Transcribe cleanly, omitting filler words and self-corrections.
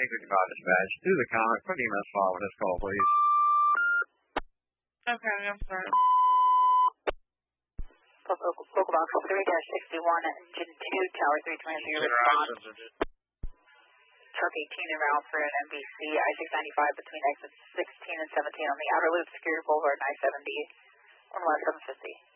855 dispatch to the Comet. Put EMS file with this call, please. Okay, I'm sorry. Local box 3-61, engine 2, tower 320, response. Truck 18 en route for an MBC, I-695 between exits 16 and 17 on the outer loop, Security Boulevard, I-70, 1 last 750.